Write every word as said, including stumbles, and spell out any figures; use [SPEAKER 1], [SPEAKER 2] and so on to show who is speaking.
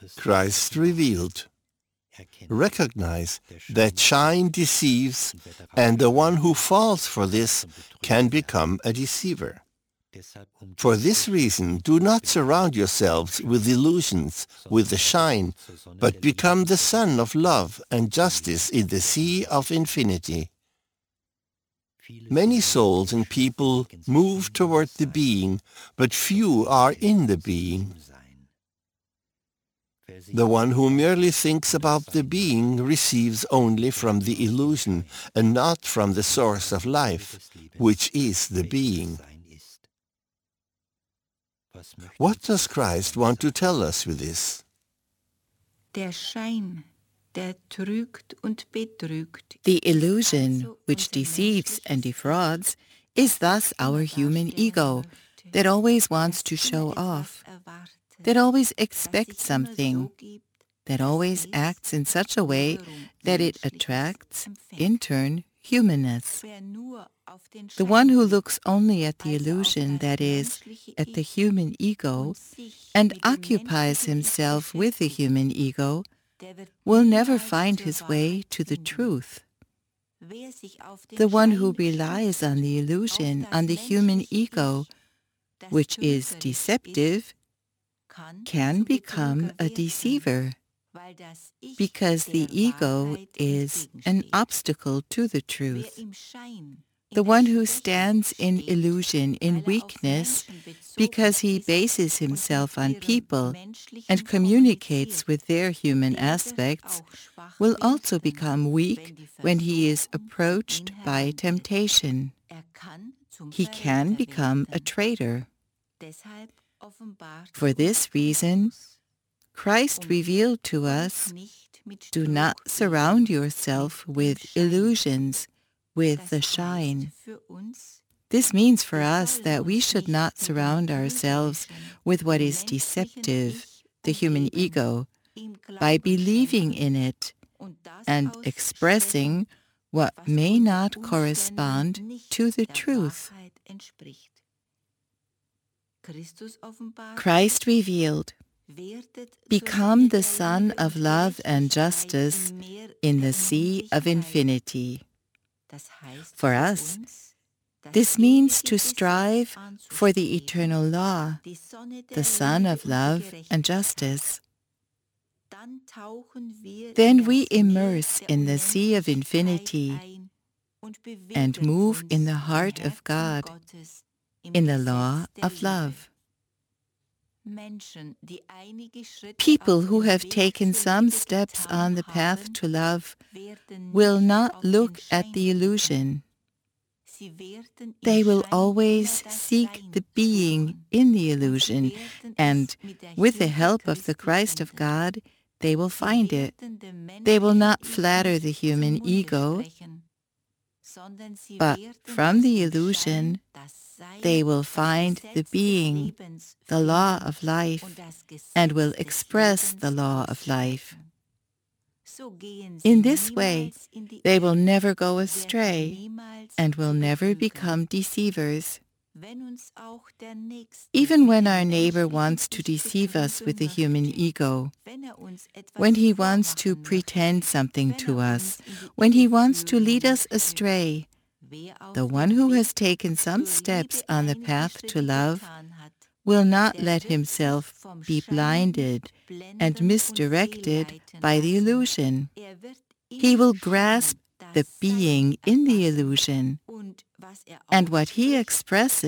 [SPEAKER 1] Christ revealed. Recognize that shine deceives, and the one who falls for this can become a deceiver. For this reason, do not surround yourselves with illusions, with the shine, but become the sun of love and justice in the sea of infinity. Many souls and people move toward the being, but few are in the being. The one who merely thinks about the being receives only from the illusion and not from the source of life, which is the being. What does Christ want to tell us with this?
[SPEAKER 2] Der Schein, der trügt und betrügt.
[SPEAKER 3] The illusion, which deceives and defrauds, is thus our human ego, that always wants to show off, that always expects something, that always acts in such a way that it attracts, in turn, humanness. The one who looks only at the illusion, that is, at the human ego, and occupies himself with the human ego, will never find his way to the truth. The one who relies on the illusion, on the human ego, which is deceptive, can become a deceiver, because the ego is an obstacle to the truth. The one who stands in illusion, in weakness, because he bases himself on people and communicates with their human aspects, will also become weak when he is approached by temptation. He can become a traitor. For this reason, Christ revealed to us, do not surround yourself with illusions, with the shine. This means for us that we should not surround ourselves with what is deceptive, the human ego, by believing in it and expressing what may not correspond to the truth. Christ revealed, become the sun of love and justice in the sea of infinity. For us, this means to strive for the eternal law, the sun of love and justice. Then we immerse in the sea of infinity and move in the heart of God, in the law of love. People who have taken some steps on the path to love will not look at the illusion. They will always seek the being in the illusion, and with the help of the Christ of God, they will find it. They will not flatter the human ego, but from the illusion, they will find the being, the law of life, and will express the law of life. In this way, they will never go astray and will never become deceivers. Even when our neighbor wants to deceive us with the human ego, when he wants to pretend something to us, when he wants to lead us astray, the one who has taken some steps on the path to love will not let himself be blinded and misdirected by the illusion. He will grasp the being in the illusion, and what he expresses